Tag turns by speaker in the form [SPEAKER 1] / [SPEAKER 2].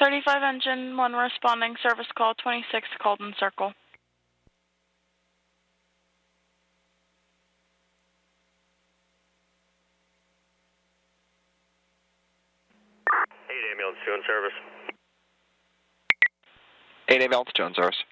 [SPEAKER 1] 35 engine, 1 responding, service call 26 Colton Circle.
[SPEAKER 2] Ambulance 2 in service.
[SPEAKER 3] 8 ambulance 2 in service.